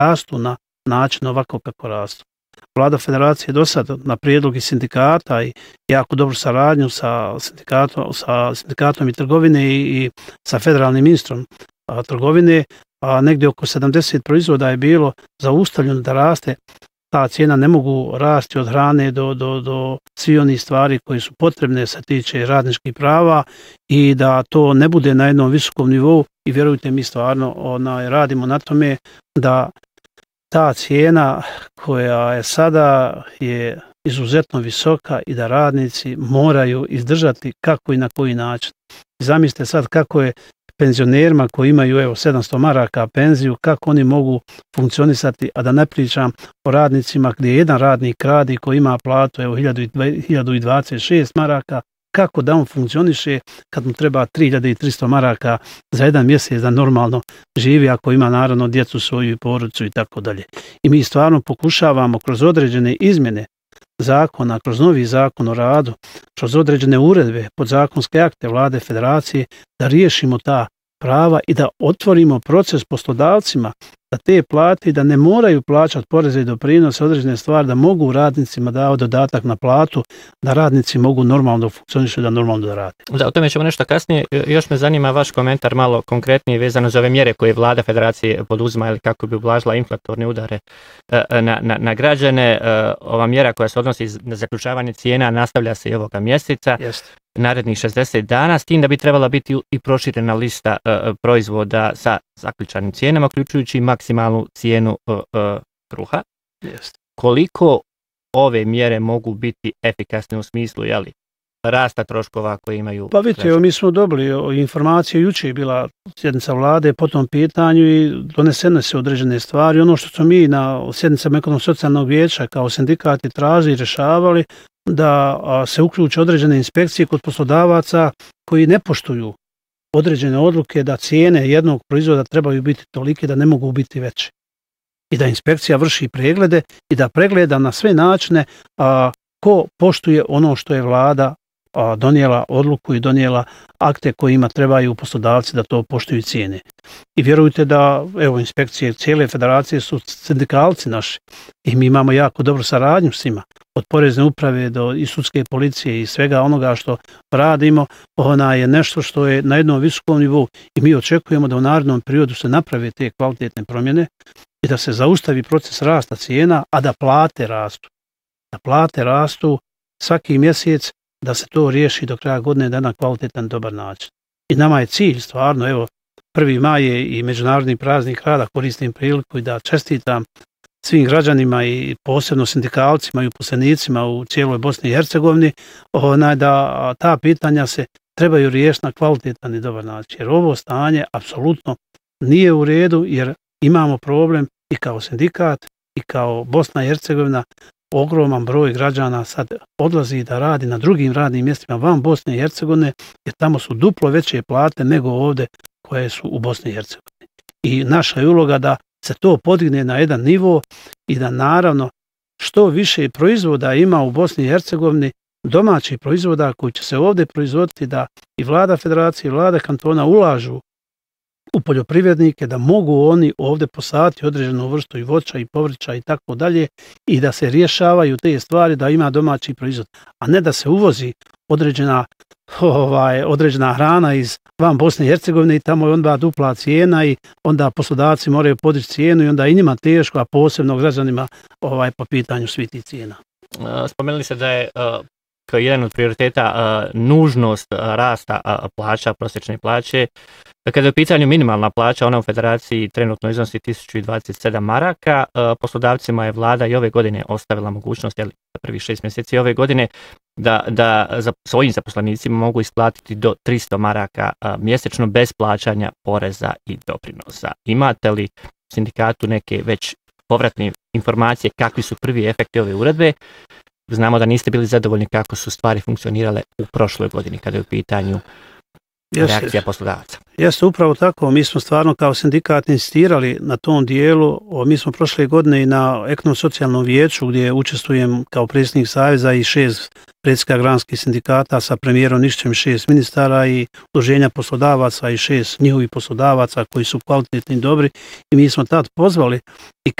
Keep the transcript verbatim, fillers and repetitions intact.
rastu na način ovako kako rastu. Vlada federacije do sad na prijedlog i sindikata i jako dobru saradnju sa sindikatom, sa sindikatom i trgovine i, i sa federalnim ministrom a, trgovine, a negdje oko sedamdeset proizvoda je bilo zaustavljeno da raste. Ta cijena ne mogu rasti od hrane do, do, do svi onih stvari koji su potrebne se tiče radničkih prava i da to ne bude na jednom visokom nivou i vjerujte mi stvarno onaj, radimo na tome da ta cijena koja je sada je izuzetno visoka i da radnici moraju izdržati kako i na koji način. Zamislite sad kako je penzionerima koji imaju evo sedamsto maraka penziju, kako oni mogu funkcionisati, a da ne pričam o radnicima gdje jedan radnik radi koji ima platu evo hiljadu dvadeset šest maraka, kako da on funkcioniše kad mu treba tri hiljade tristo maraka za jedan mjesec da normalno živi ako ima naravno djecu svoju i porodicu i tako dalje. I mi stvarno pokušavamo kroz određene izmjene zakona, kroz novi zakon o radu, kroz određene uredbe, podzakonske akte vlade federacije da riješimo ta prava i da otvorimo proces poslodavcima da te plati, da ne moraju plaćati poreze i doprinose, određene stvari, da mogu radnicima dati dodatak na platu, da radnici mogu normalno funkcionišu, da normalno da rade. Da, o tome ćemo nešto kasnije. Još me zanima vaš komentar malo konkretnije vezano za ove mjere koje vlada federacije poduzima ili kako bi ublažila inflatorne udare na, na, na građane. Ova mjera koja se odnosi na zaključavanje cijena nastavlja se i ovoga mjeseca. Jeste. Narednih šezdeset dana, s tim da bi trebala biti i proširena lista uh, proizvoda sa zaključanim cijenama, uključujući maksimalnu cijenu uh, uh, kruha. Yes. Koliko ove mjere mogu biti efikasne u smislu jeli, rasta troškova koje imaju? Pa vidite, evo, mi smo dobili informacije, jučer je bila sjednica vlade po tom pitanju i donesene se određene stvari. Ono što smo mi na sjednicama ekonomsko-socijalnog vijeća kao sindikati tražili i rješavali, da se uključe određene inspekcije kod poslodavaca koji ne poštuju određene odluke da cijene jednog proizvoda trebaju biti tolike da ne mogu biti veće. I da inspekcija vrši preglede i da pregleda na sve načine a, ko poštuje ono što je vlada a, donijela odluku i donijela akte kojima trebaju poslodavci da to poštuju cijene. I vjerujte da evo inspekcije cijele federacije su sindikalci naši i mi imamo jako dobru saradnju s njima. Od porezne uprave do i sudske policije i svega onoga što radimo, ona je nešto što je na jednom visokom nivou i mi očekujemo da u narednom periodu se naprave te kvalitetne promjene i da se zaustavi proces rasta cijena, a da plate rastu. Da plate rastu svaki mjesec, da se to riješi do kraja godine na jedan kvalitetan dobar način. I nama je cilj stvarno, evo, prvi maj je i međunarodni praznik rada, koristim priliku i da čestitam svim građanima i posebno sindikalcima i uposlenicima u cijeloj Bosni i Hercegovini, onaj da ta pitanja se trebaju riješiti na kvalitetan i dobar način. Jer ovo stanje apsolutno nije u redu jer imamo problem i kao sindikat i kao Bosna i Hercegovina ogroman broj građana sad odlazi da radi na drugim radnim mjestima van Bosne i Hercegovine jer tamo su duplo veće plate nego ovdje koje su u Bosni i Hercegovini. I naša je uloga da se to podigne na jedan nivo i da naravno što više proizvoda ima u Bosni i Hercegovini, domaćih proizvoda koji će se ovdje proizvoditi, da i vlada federacije i vlada kantona ulažu u poljoprivrednike, da mogu oni ovdje posaditi određenu vrstu i voća i povrća i tako dalje i da se rješavaju te stvari da ima domaći proizvod, a ne da se uvozi određena ovaj, određena hrana iz van Bosne i Hercegovine i tamo je onda dupla cijena i onda poslodavci moraju podići cijenu i onda i njima teško, a posebno građanima ovaj, po pitanju svih tih cijena. Spomenuli se da je uh, kao jedan od prioriteta uh, nužnost uh, rasta uh, plaća, prosječne plaće. Kada je u pitanju minimalna plaća, ona u federaciji trenutno iznosi tisuću dvadeset sedam maraka. Uh, poslodavcima je vlada i ove godine ostavila mogućnost, jel, za prvih šest mjeseci ove godine, da, da za svojim zaposlenicima mogu isplatiti do tristo maraka uh, mjesečno bez plaćanja poreza i doprinosa. Imate li u sindikatu neke već povratne informacije kakvi su prvi efekti ove uredbe? Znamo da niste bili zadovoljni kako su stvari funkcionirale u prošloj godini kada je u pitanju Jeste. reakcija poslodavaca. Jeste, upravo tako. Mi smo stvarno kao sindikat insistirali na tom dijelu. Mi smo prošle godine i na ekonomsko-socijalnom vijeću gdje učestvujem kao predsjednik saveza i šest predsjednika granskih sindikata sa premijerom Nišćem, šest ministara i udruženja poslodavaca i šest njihovih poslodavaca koji su kvalitetni i dobri. I mi smo tad pozvali i